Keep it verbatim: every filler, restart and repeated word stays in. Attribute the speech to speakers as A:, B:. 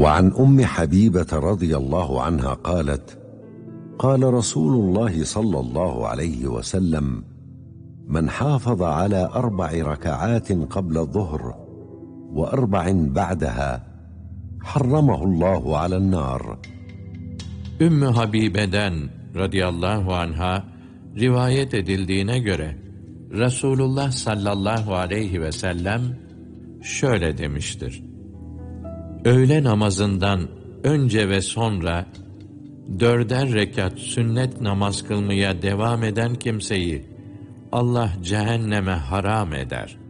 A: وعن أم حبيبة رضي الله عنها قالت: قال رسول الله صلى الله عليه وسلم: من حافظ على أربع ركعات قبل الظهر وأربع بعدها حرمه الله على النار.
B: Ümmü Habibe'den radıyallahu anha rivayet edildiğine göre Resulullah sallallahu aleyhi ve sellem şöyle demiştir: öğle namazından önce ve sonra dörder rekat sünnet namaz kılmaya devam eden kimseyi Allah cehenneme haram eder.